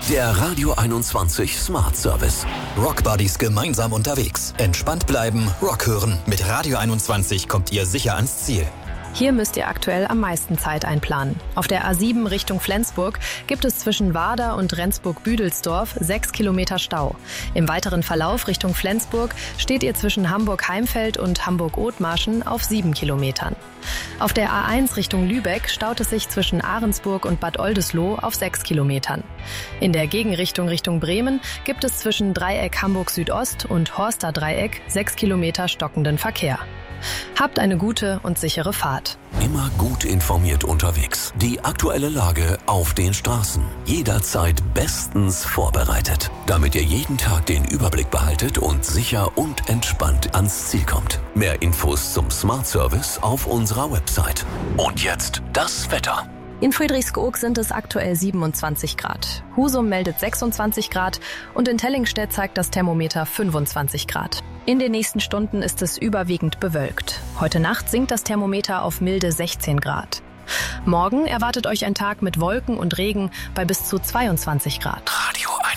Der Radio 21 Smart Service. Rockbuddies gemeinsam unterwegs. Entspannt bleiben, Rock hören. Mit Radio 21 kommt ihr sicher ans Ziel. Hier müsst ihr aktuell am meisten Zeit einplanen. Auf der A7 Richtung Flensburg gibt es zwischen Warder und Rendsburg-Büdelsdorf 6 Kilometer Stau. Im weiteren Verlauf Richtung Flensburg steht ihr zwischen Hamburg-Heimfeld und Hamburg-Othmarschen auf 7 Kilometern. Auf der A1 Richtung Lübeck staut es sich zwischen Ahrensburg und Bad Oldesloe auf 6 Kilometern. In der Gegenrichtung Richtung Bremen gibt es zwischen Dreieck Hamburg Südost und Horster Dreieck 6 Kilometer stockenden Verkehr. Habt eine gute und sichere Fahrt. Immer gut informiert unterwegs. Die aktuelle Lage auf den Straßen. Jederzeit bestens vorbereitet. Damit ihr jeden Tag den Überblick behaltet und sicher und entspannt ans Ziel kommt. Mehr Infos zum Smart Service auf unserer Website. Und jetzt das Wetter. In Friedrichskoog sind es aktuell 27 Grad. Husum meldet 26 Grad und in Tellingstedt zeigt das Thermometer 25 Grad. In den nächsten Stunden ist es überwiegend bewölkt. Heute Nacht sinkt das Thermometer auf milde 16 Grad. Morgen erwartet euch ein Tag mit Wolken und Regen bei bis zu 22 Grad.